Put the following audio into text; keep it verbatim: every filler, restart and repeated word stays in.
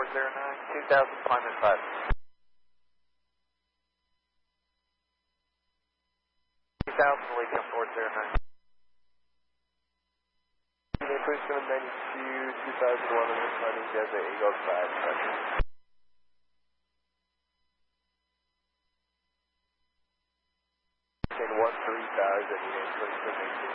four zero nine, two thousand, climb in five. two thousand, Lincoln four zero nine. Boost seven ninety-two, two thousand eleven, climbing Desert Eagle five, pressure. one three thousand, United States,